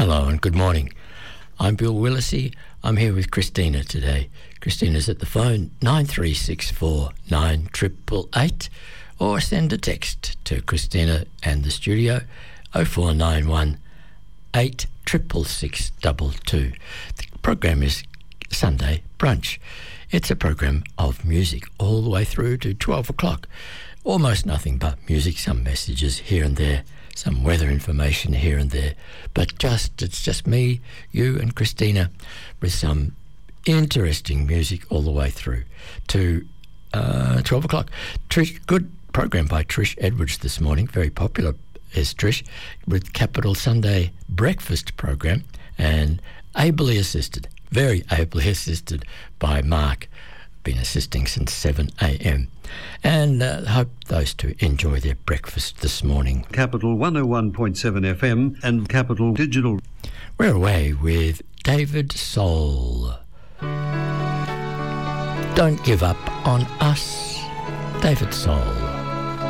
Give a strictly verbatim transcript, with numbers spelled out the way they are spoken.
Hello and good morning. I'm Bill Willisey. I'm here with Christina today. Christina's at the phone, nine three six four nine eight eight eight, or send a text to Christina and the studio, oh four nine one eight six six six two two. The program is Sunday Brunch. It's a program of music all the way through to twelve o'clock. Almost nothing but music, some messages here and there, some weather information here and there, but just it's just me, you and Christina with some interesting music all the way through to uh, twelve o'clock. Trish, good program by Trish Edwards this morning, very popular is Trish, with Capital Sunday Breakfast program, and ably assisted, very ably assisted by Mark, been assisting since seven a.m. And uh, hope those two enjoy their breakfast this morning. Capital one oh one point seven F M and Capital Digital. We're away with David Soul. Don't give up on us, David Soul.